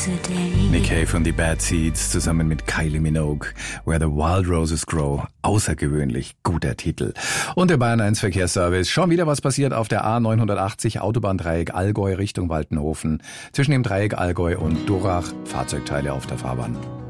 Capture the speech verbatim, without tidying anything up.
Nick Cave und die Bad Seeds zusammen mit Kylie Minogue, Where the Wild Roses Grow. Außergewöhnlich guter Titel. Und der Bayern eins Verkehrsservice. Schon wieder was passiert auf der A neunhundertachtzig Autobahndreieck Allgäu Richtung Waltenhofen. Zwischen dem Dreieck Allgäu und Durach Fahrzeugteile auf der Fahrbahn.